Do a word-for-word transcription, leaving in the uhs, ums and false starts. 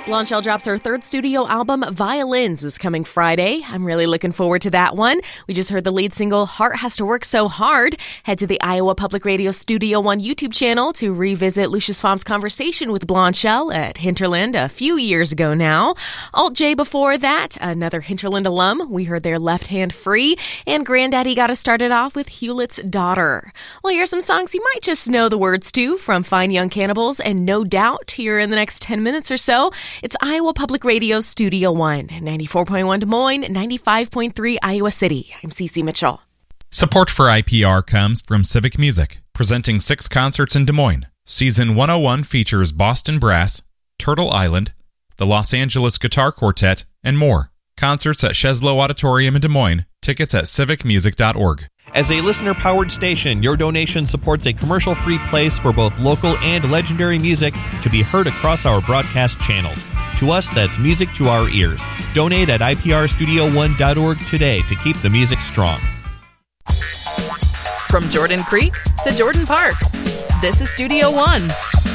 Blondshell drops her third studio album, Violins, is coming Friday. I'm really looking forward to that one. We just heard the lead single, Heart Has to Work So Hard. Head to the Iowa Public Radio Studio One YouTube channel to revisit Lucius Pfahm's conversation with Blondshell at Hinterland a few years ago now. Alt J before that, another Hinterland alum. We heard their Left Hand Free, and Granddaddy got us started off with Hewlett's Daughter. Well, here's some songs you might just know the words to from Fine Young Cannibals and No Doubt here in the next ten minutes or so. It's Iowa Public Radio Studio One, ninety-four point one Des Moines, ninety-five point three Iowa City. I'm Cece Mitchell. Support for I P R comes from Civic Music, presenting six concerts in Des Moines. Season one oh one features Boston Brass, Turtle Island, the Los Angeles Guitar Quartet, and more. Concerts at Sheslow Auditorium in Des Moines. Tickets at civic music dot org. As a listener-powered station, your donation supports a commercial-free place for both local and legendary music to be heard across our broadcast channels. To us, that's music to our ears. Donate at I P R studio one dot org today to keep the music strong. From Jordan Creek to Jordan Park, this is Studio One.